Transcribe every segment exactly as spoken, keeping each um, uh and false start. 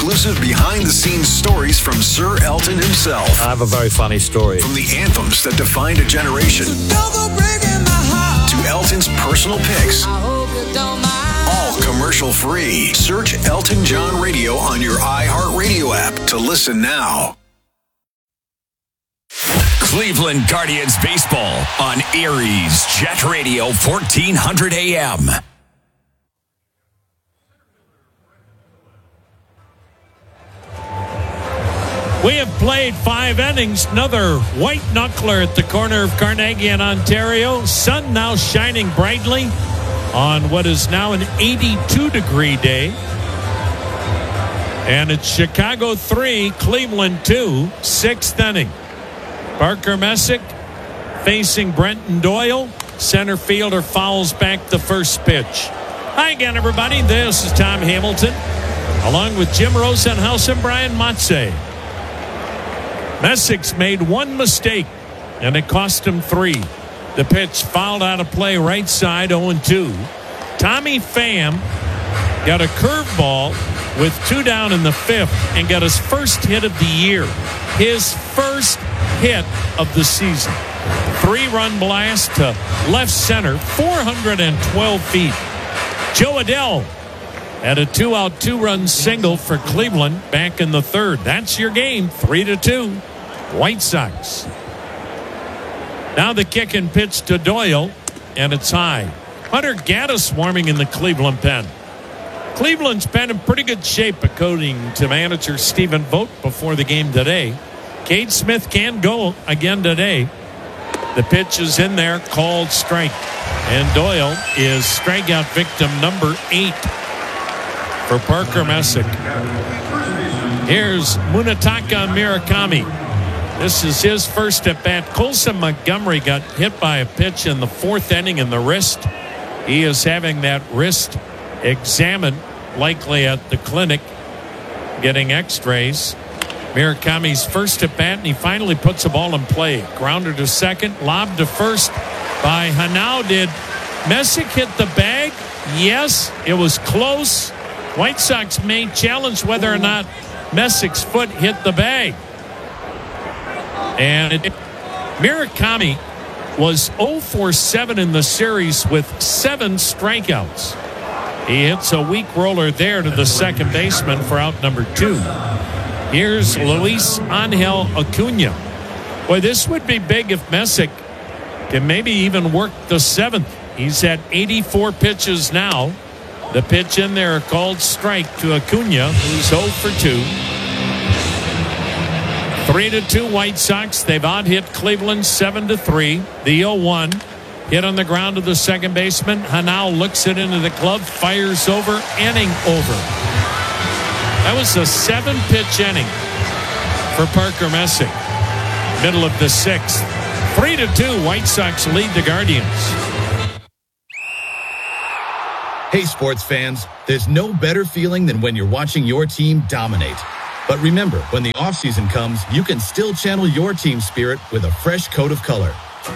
exclusive behind-the-scenes stories from Sir Elton himself. I have a very funny story. From the anthems that defined a generation to Elton's personal picks. All commercial-free. Search Elton John Radio on your iHeartRadio app to listen now. Cleveland Guardians baseball on Erie's Jet Radio fourteen hundred A M. We have played five innings. Another white knuckler at the corner of Carnegie and Ontario. Sun now shining brightly on what is now an eighty-two degree day. And it's Chicago three, Cleveland two, sixth inning. Parker Messick facing Brenton Doyle. Center fielder fouls back the first pitch. Hi again, everybody. This is Tom Hamilton, along with Jim Rosenhaus and Brian Motze. Messick's made one mistake, and it cost him three. The pitch fouled out of play right side, oh and two. Tommy Pham got a curveball with two down in the fifth and got his first hit of the year. His first hit of the season. Three-run blast to left center, four hundred twelve feet. Joe Adell had a two-out, two-run single for Cleveland back in the third. That's your game, three to two. White Sox. Now the kick and pitch to Doyle, and it's high. Hunter Gaddis warming in the Cleveland pen. Cleveland's been in pretty good shape, according to manager Stephen Vogt before the game today. Cade Smith can go again today. The pitch is in there, called strike. And Doyle is strikeout victim number eight for Parker Messick. Here's Munetaka Murakami. This is his first at bat. Colson Montgomery got hit by a pitch in the fourth inning in the wrist. He is having that wrist examined, likely at the clinic, getting x-rays. Murakami's first at bat, and he finally puts the ball in play. Grounder to second, lob to first by Hanau. Did Messick hit the bag? Yes, it was close. White Sox may challenge whether or not Messick's foot hit the bag. And it, Murakami was oh for seven in the series with seven strikeouts. He hits a weak roller there to the second baseman for out number two. Here's Luis Angel Acuna. Boy, this would be big if Messick can maybe even work the seventh. He's at eighty-four pitches now. The pitch in there called strike to Acuna, who's oh for two. three to two White Sox. They've out-hit Cleveland seven to three. The oh one hit on the ground to the second baseman. Hanau looks it into the glove, fires over, inning over. That was a seven-pitch inning for Parker Messick. Middle of the sixth. three to two, White Sox lead the Guardians. Hey, sports fans, there's no better feeling than when you're watching your team dominate. But remember, when the offseason comes, you can still channel your team spirit with a fresh coat of color.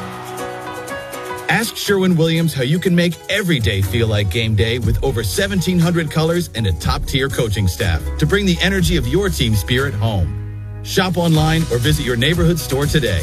Ask Sherwin-Williams how you can make every day feel like game day with over seventeen hundred colors and a top-tier coaching staff to bring the energy of your team spirit home. Shop online or visit your neighborhood store today.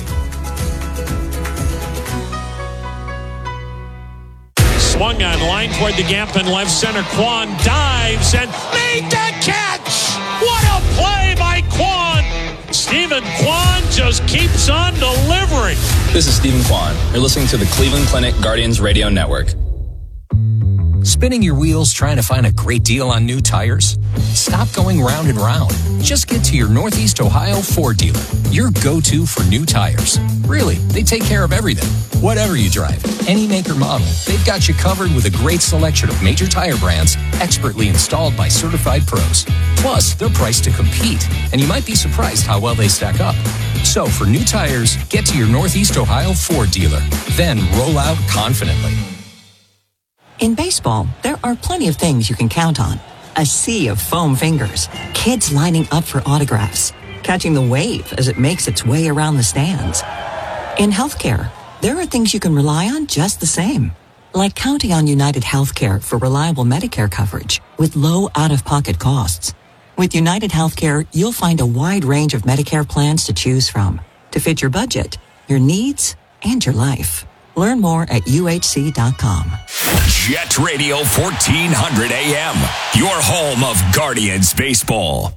Swung on line toward the gap in left center. Kwan dives and made the catch. What a play by Kwan. Stephen Kwan just keeps on delivering. This is Stephen Kwan. You're listening to the Cleveland Clinic Guardians Radio Network. Spinning your wheels trying to find a great deal on new tires? Stop going round and round. Just get to your Northeast Ohio Ford dealer, your go-to for new tires. Really, they take care of everything. Whatever you drive, any make or model, they've got you covered with a great selection of major tire brands expertly installed by certified pros. Plus, they're priced to compete, and you might be surprised how well they stack up. So for new tires, get to your Northeast Ohio Ford dealer. Then roll out confidently. In baseball, there are plenty of things you can count on. A sea of foam fingers, kids lining up for autographs, catching the wave as it makes its way around the stands. In healthcare, there are things you can rely on just the same, like counting on United Healthcare for reliable Medicare coverage with low out-of-pocket costs. With United Healthcare, you'll find a wide range of Medicare plans to choose from to fit your budget, your needs, and your life. Learn more at U H C dot com. Jet Radio fourteen hundred A M, your home of Guardians baseball.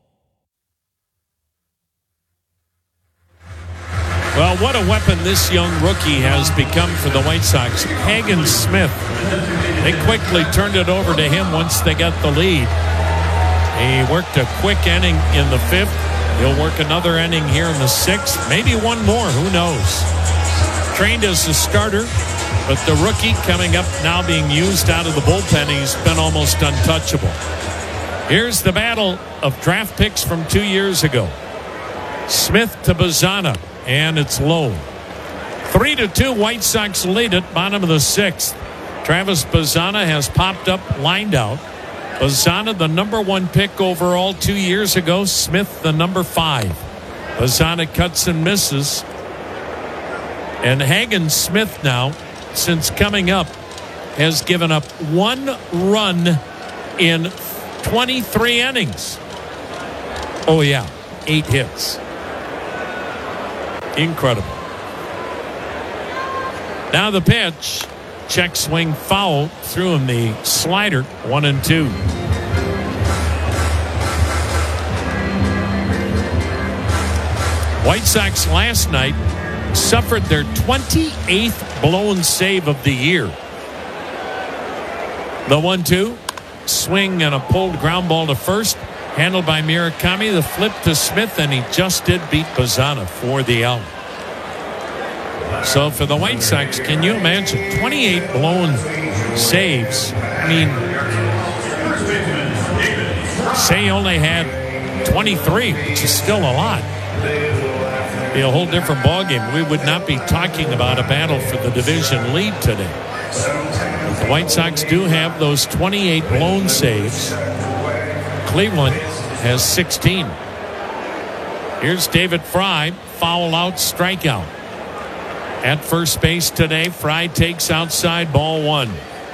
Well, what a weapon this young rookie has become for the White Sox. Hagen Smith. They quickly turned it over to him once they got the lead. He worked a quick inning in the fifth. He'll work another inning here in the sixth. Maybe one more. Who knows? Trained as a starter, but the rookie coming up now being used out of the bullpen. He's been almost untouchable. Here's the battle of draft picks from two years ago. Smith to Bazzana, and it's low. Three to two, White Sox lead at bottom of the sixth. Travis Bazzana has popped up, lined out. Bazzana, the number one pick overall two years ago. Smith, the number five. Bazzana cuts and misses. And Hagen Smith now, since coming up, has given up one run in twenty-three innings. Oh, yeah, eight hits. Incredible. Now the pitch. Check swing foul. Threw him the slider. One and two. White Sox last night suffered their twenty-eighth blown save of the year. The one two. Swing and a pulled ground ball to first. Handled by Murakami. The flip to Smith, and he just did beat Bazzana for the out. So for the White Sox, can you imagine twenty-eight blown saves? I mean, say you only had twenty-three, which is still a lot. Be a whole different ballgame. We would not be talking about a battle for the division lead today. But the White Sox do have those twenty-eight blown saves. Cleveland has sixteen. Here's David Fry, foul out, strikeout. At first base today, Fry takes outside, ball one.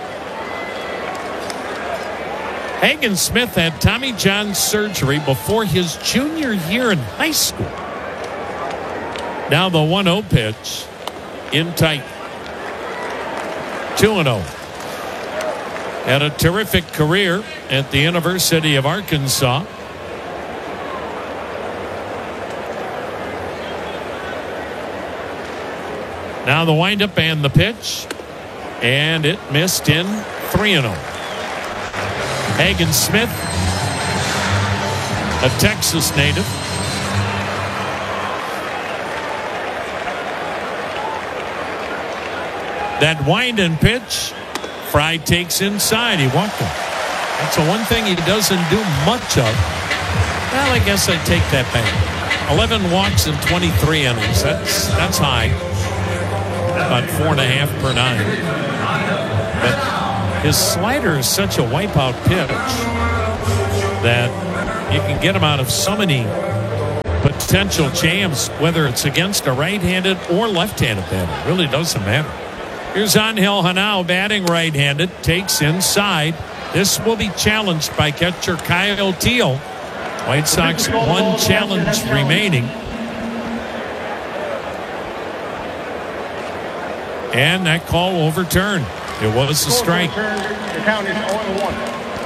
Hagen Smith had Tommy John surgery before his junior year in high school. Now the one oh pitch, in tight. two and oh. Had a terrific career at the University of Arkansas. Now the windup and the pitch. And it missed in three and oh. Hagen Smith, a Texas native. That wind and pitch, Fry takes inside. He walked him. That's the one thing he doesn't do much of. Well, I guess I take that back. eleven walks in twenty-three innings. That's that's high. About four and a half per nine. But his slider is such a wipeout pitch that you can get him out of so many potential jams, whether it's against a right-handed or left-handed batter. It really doesn't matter. Here's Angel Hanao batting right-handed. Takes inside. This will be challenged by catcher Kyle Teal. White Sox one challenge remaining. And that call overturned. It was a strike. The count is oh one.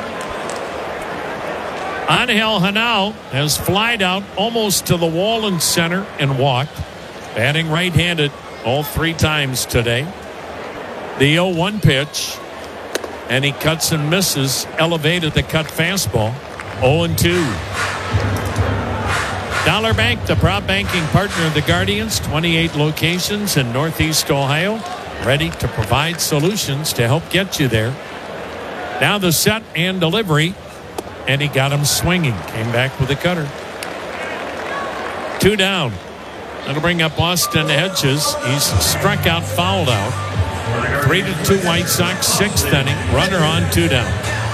Angel Hanao has flied out almost to the wall in center and walked. Batting right-handed all three times today. The oh one pitch. And he cuts and misses. Elevated the cut fastball. oh and two. Dollar Bank, the prop banking partner of the Guardians, twenty-eight locations in Northeast Ohio, ready to provide solutions to help get you there. Now the set and delivery, and he got him swinging. Came back with a cutter. Two down. That'll bring up Austin Hedges. He's struck out, fouled out. Three to two White Sox, sixth inning. Runner on, two down.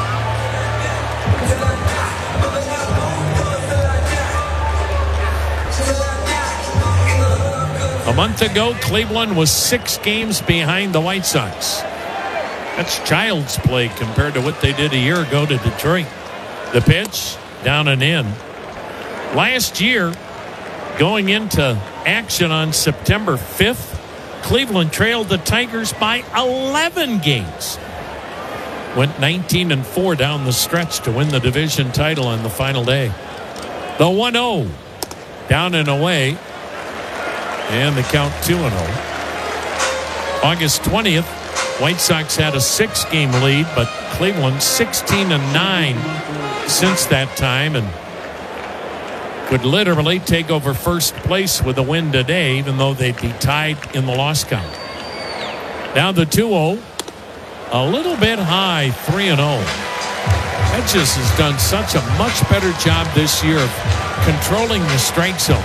A month ago, Cleveland was six games behind the White Sox. That's child's play compared to what they did a year ago to Detroit. The pitch, down and in. Last year, going into action on September fifth, Cleveland trailed the Tigers by eleven games. Went nineteen and four down the stretch to win the division title on the final day. The one oh down and away. And the count two and oh. August twentieth, White Sox had a six-game lead, but Cleveland sixteen and nine since that time and could literally take over first place with a win today, even though they'd be tied in the loss count. Now the two oh, a little bit high, three and oh. Hedges has done such a much better job this year of controlling the strike zone.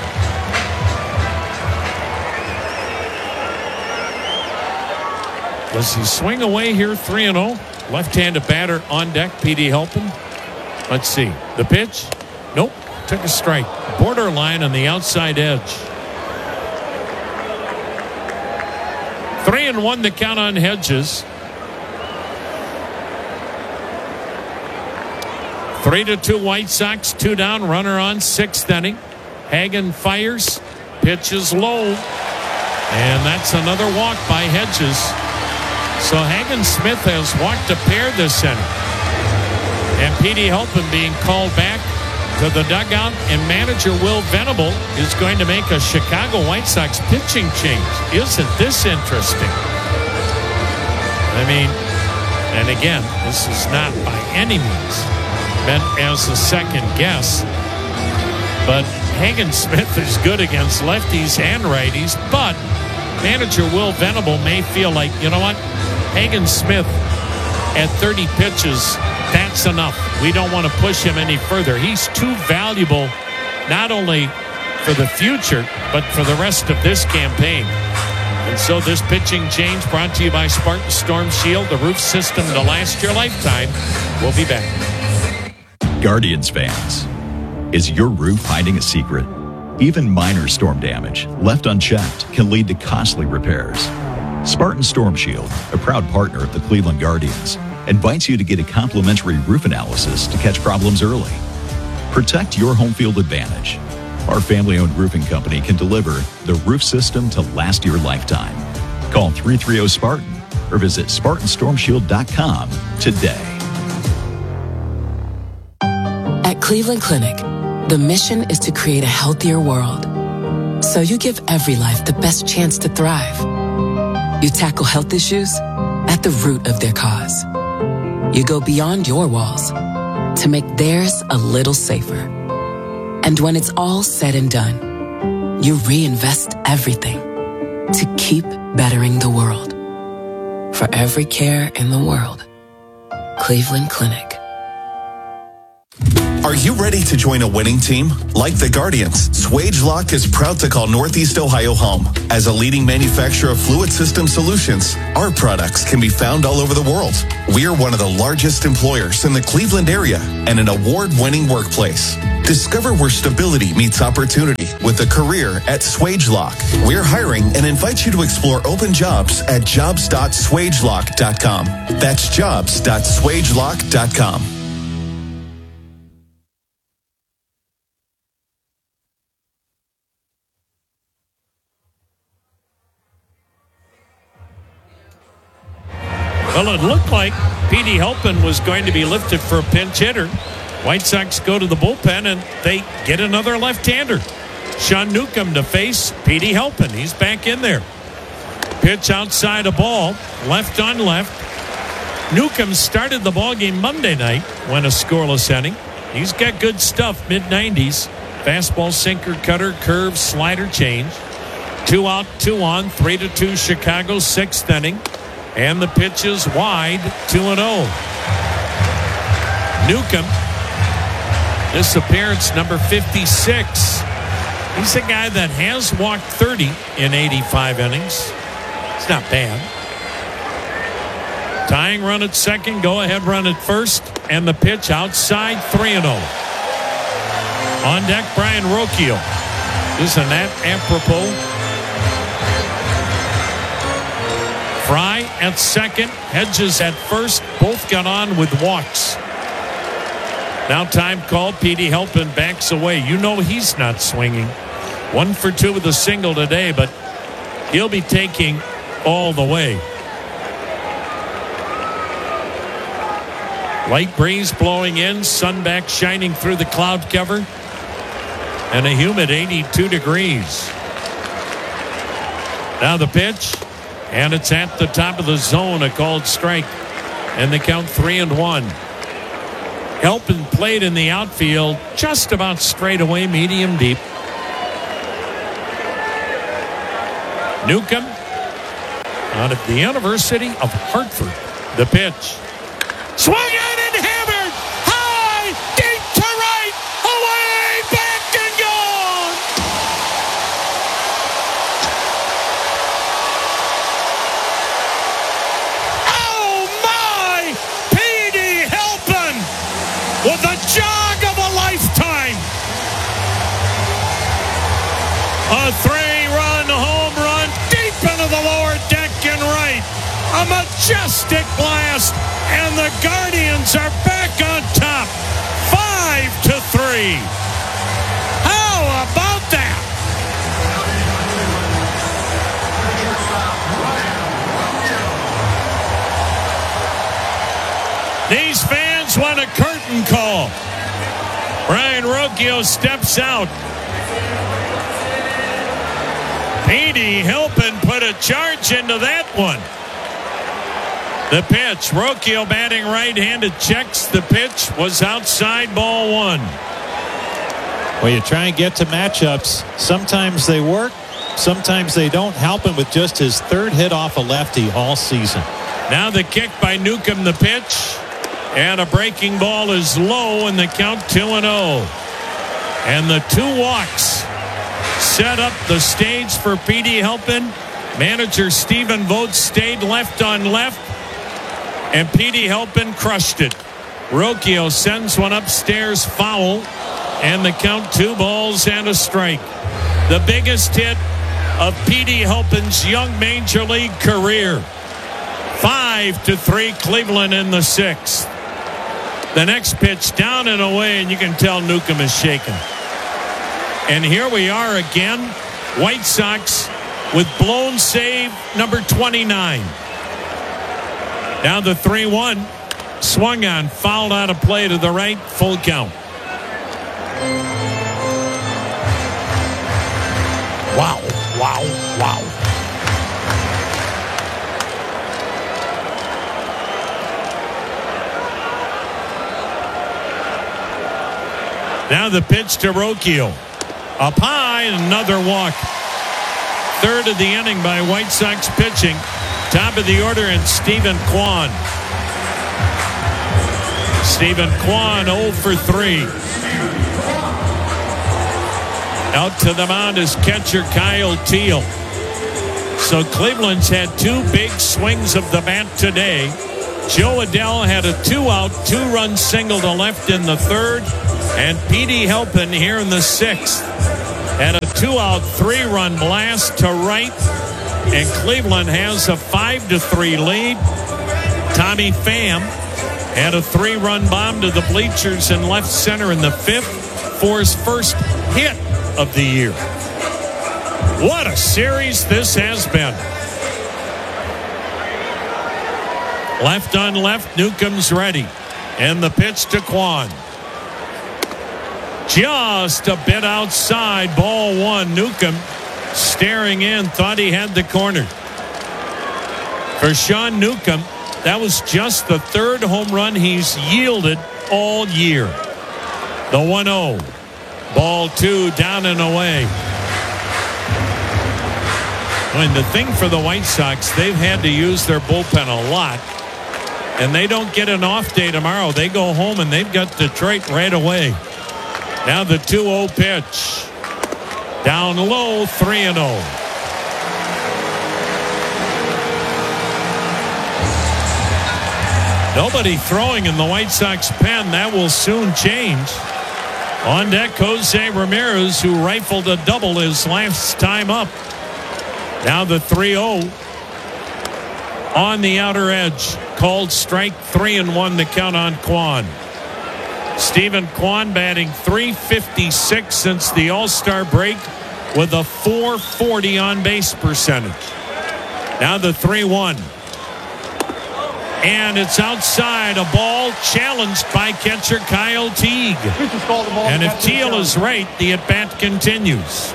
Does he swing away here, three and oh? Left-handed batter on deck, Petey Helpin. Let's see. The pitch? Nope. Took a strike. Borderline on the outside edge. Three and one the count on Hedges. Three to two White Sox, two down, runner on, sixth inning. Hagen fires, pitches low, and that's another walk by Hedges. So Hagen Smith has walked a pair this inning. And Petey Helpin being called back to the dugout, and manager Will Venable is going to make a Chicago White Sox pitching change. Isn't this interesting? I mean, and again, this is not by any means meant as a second guess, but Hagen Smith is good against lefties and righties, but manager Will Venable may feel like, you know what, Hagen Smith at thirty pitches, that's enough. We don't want to push him any further. He's too valuable, not only for the future, but for the rest of this campaign. And so this pitching change brought to you by Spartan Storm Shield, the roof system to last your lifetime. We'll be back. Guardians fans, is your roof hiding a secret? Even minor storm damage left unchecked can lead to costly repairs. Spartan Storm Shield, a proud partner of the Cleveland Guardians, invites you to get a complimentary roof analysis to catch problems early. Protect your home field advantage. Our family-owned roofing company can deliver the roof system to last your lifetime. Call three three zero Spartan or visit Spartan Storm Shield dot com today. At Cleveland Clinic, the mission is to create a healthier world. So you give every life the best chance to thrive. You tackle health issues at the root of their cause. You go beyond your walls to make theirs a little safer. And when it's all said and done, you reinvest everything to keep bettering the world. For every care in the world, Cleveland Clinic. Are you ready to join a winning team? Like the Guardians, Swagelok is proud to call Northeast Ohio home. As a leading manufacturer of fluid system solutions, our products can be found all over the world. We are one of the largest employers in the Cleveland area and an award-winning workplace. Discover where stability meets opportunity with a career at Swagelok. We're hiring and invite you to explore open jobs at jobs dot swagelok dot com. That's jobs dot swagelok dot com. Well, it looked like Petey Helpin was going to be lifted for a pinch hitter. White Sox go to the bullpen, and they get another left-hander. Sean Newcomb to face Petey Helpin. He's back in there. Pitch outside a ball, left on left. Newcomb started the ball game Monday night, went a scoreless inning. He's got good stuff, mid nineties. Fastball, sinker, cutter, curve, slider change. Two out, two on, three to two Chicago, sixth inning. And the pitch is wide, two and oh. Newcomb, this appearance number fifty-six. He's a guy that has walked thirty in eighty-five innings. It's not bad. Tying run at second, go ahead run at first, and the pitch outside, three and oh. On deck, Brian Rocchio. Isn't that apropos? Fry at second, Hedges at first. Both got on with walks. Now time called. Petey Helpin backs away. You know he's not swinging. One for two with a single today, but he'll be taking all the way. Light breeze blowing in, sun back shining through the cloud cover, and a humid eighty-two degrees. Now the pitch, and it's at the top of the zone, a called strike, and they count three and one. Helpin played in the outfield, just about straight away, medium deep. Newcomb out of the University of Hartford. The pitch. Swung on and hammered. High, deep to right. Away, back and gone. Oh, my. Petey Helpin with a jog of a lifetime. A three-run home run deep into the lower deck and right. A majestic blast, and the Guardians are back on top, five to three. How about that? These fans want a curtain call. Brian Rocchio steps out. Petey Helpin put a charge into that one. The pitch, Rocchio batting right-handed, checks the pitch, was outside, ball one. Well, you try and get to matchups. Sometimes they work, sometimes they don't. Helpin with just his third hit off a lefty all season. Now the kick by Newcomb, the pitch, and a breaking ball is low, and the count two and oh. And the two walks set up the stage for Petey Helpin. Manager Stephen Vogt stayed left on left, and Petey Helpin crushed it. Rocchio sends one upstairs foul, and the count two balls and a strike. The biggest hit of Petey Helpin's young major league career. Five to three, Cleveland in the sixth. The next pitch down and away, and you can tell Newcomb is shaken. And here we are again, White Sox with blown save number twenty-nine. Now the three one, swung on, fouled out of play to the right, full count. Wow, wow, wow. Now the pitch to Rocchio. Up high, another walk. Third of the inning by White Sox pitching. Top of the order, and Stephen Kwan. Stephen Kwan oh for three. Out to the mound is catcher Kyle Teel. So Cleveland's had two big swings of the bat today. Joe Adell had a two-out, two-run single to left in the third. And Petey Helpin here in the sixth had a two-out, three-run blast to right. And Cleveland has a five to three lead. Tommy Pham had a three-run bomb to the bleachers in left center in the fifth for his first hit of the year. What a series this has been. Left on left, Newcomb's ready. And the pitch to Kwan. Just a bit outside, ball one. Newcomb staring in, thought he had the corner. For Sean Newcomb, that was just the third home run he's yielded all year. The one oh. Ball two, down and away. And the thing for the White Sox, they've had to use their bullpen a lot. And they don't get an off day tomorrow. They go home and they've got Detroit right away. Now the two oh pitch. Down low, three and oh. Nobody throwing in the White Sox pen. That will soon change. On deck, Jose Ramirez, who rifled a double his last time up. Now the three oh. On the outer edge. Called strike, three and one to count on Kwan. Stephen Kwan batting three fifty-six since the All-Star break with a four forty on-base percentage. Now the three one. And it's outside. A ball challenged by catcher Kyle Teague. And if Teal is right, the at-bat continues.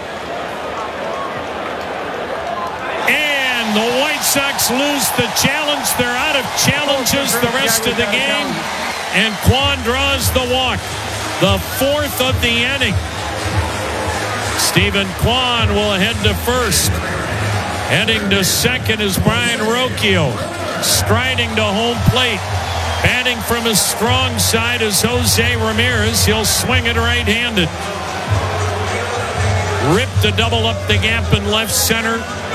And the White Sox lose the challenge. They're out of challenges the rest of the game. And Kwan draws the walk. The fourth of the inning. Stephen Kwan will head to first. Heading to second is Brian Rocchio. Striding to home plate. Batting from his strong side is Jose Ramirez. He'll swing it right-handed. Ripped to double up the gap in left center.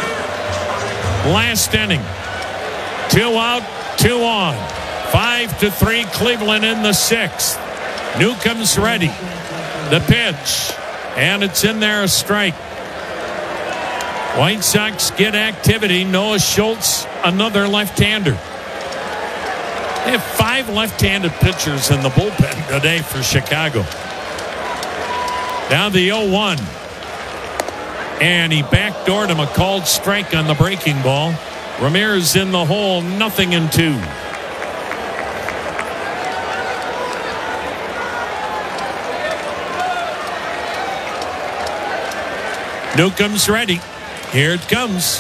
Last inning. Two out, two on. Five to three, Cleveland in the sixth. Newcomb's ready. The pitch. And it's in there, a strike. White Sox get activity. Noah Schultz, another left-hander. They have five left-handed pitchers in the bullpen today for Chicago. Now the oh one. And he backdoored him, a called strike on the breaking ball. Ramirez in the hole, nothing in two. Newcomb's ready. Here it comes.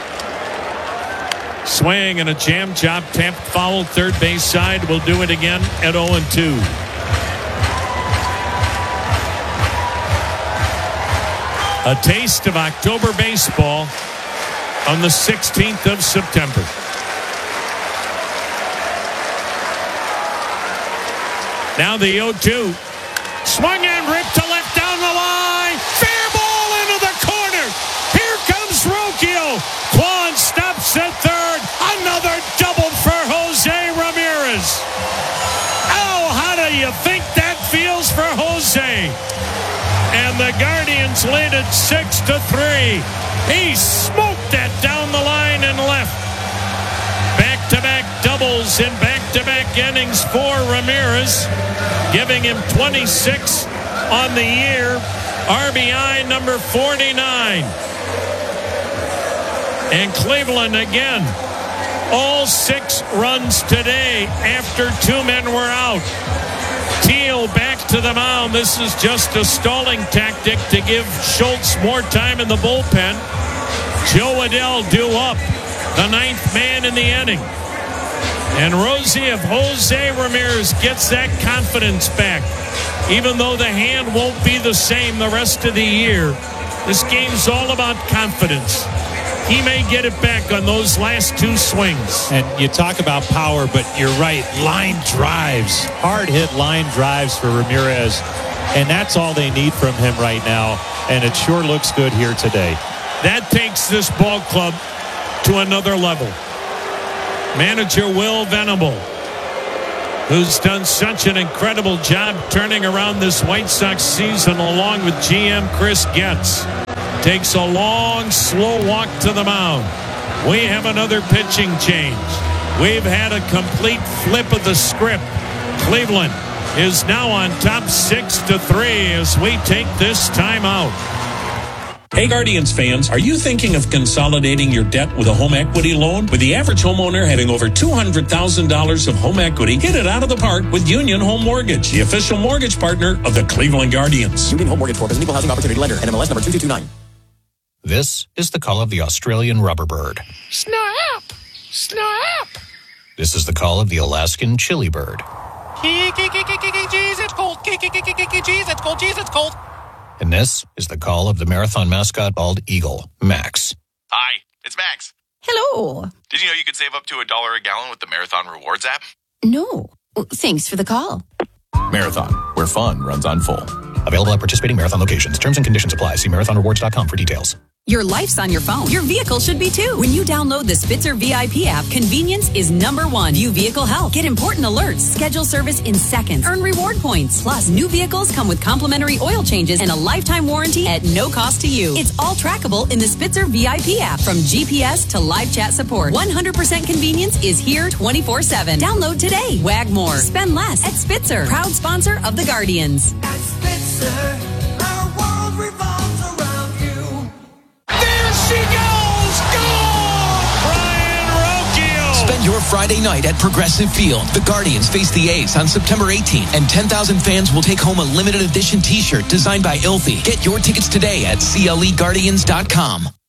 Swing and a jam job, tapped foul, third base side. Will do it again at oh and two. A taste of October baseball on the sixteenth of September. Now the oh two. Swung and ripped to left down the line. Fair ball into the corner. Here comes Rocchio. Kwan stops at third. Another double for Jose Ramirez. Oh, how do you think that feels for Jose? And the Guardians lead at six to three. He smoked that down the line and left. Back-to-back doubles in back-to-back innings for Ramirez, giving him twenty-six on the year. R B I number forty-nine. And Cleveland again. All six runs today after two men were out. Teal back to the mound. This is just a stalling tactic to give Schultz more time in the bullpen. Joe Adell due up, the ninth man in the inning. And Rosie, if Jose Ramirez gets that confidence back, even though the hand won't be the same the rest of the year, this game's all about confidence. He may get it back on those last two swings. And you talk about power, but you're right. Line drives, hard hit line drives for Ramirez. And that's all they need from him right now. And it sure looks good here today. That takes this ball club to another level. Manager Will Venable, who's done such an incredible job turning around this White Sox season, along with G M Chris Getz, takes a long, slow walk to the mound. We have another pitching change. We've had a complete flip of the script. Cleveland is now on top six to three as we take this time out. Hey Guardians fans, are you thinking of consolidating your debt with a home equity loan? With the average homeowner having over two hundred thousand dollars of home equity, hit it out of the park with Union Home Mortgage, the official mortgage partner of the Cleveland Guardians. Union Home Mortgage Corp is an equal housing opportunity lender and M L S number two two two nine. This is the call of the Australian rubberbird. Snap! Snap! This is the call of the Alaskan chili bird. Jeez, it's cold. Jeez, it's cold. Jeez, it's cold. And this is the call of the marathon mascot bald eagle, Max. Hi, it's Max. Hello. Did you know you could save up to a dollar a gallon with the Marathon Rewards app? No. Thanks for the call. Marathon, where fun runs on full. Available at participating Marathon locations. Terms and conditions apply. See marathon rewards dot com for details. Your life's on your phone. Your vehicle should be too. When you download the Spitzer V I P app, convenience is number one. View vehicle health. Get important alerts. Schedule service in seconds. Earn reward points. Plus, new vehicles come with complimentary oil changes and a lifetime warranty at no cost to you. It's all trackable in the Spitzer V I P app. From G P S to live chat support, one hundred percent convenience is here twenty-four seven. Download today. Wag more. Spend less at Spitzer. Proud sponsor of the Guardians. At Spitzer, our world revolves around you. There she goes! Goal! Brian Rocchio! Spend your Friday night at Progressive Field. The Guardians face the A's on September eighteenth, and ten thousand fans will take home a limited edition t-shirt designed by Ilthy. Get your tickets today at C L E Guardians dot com.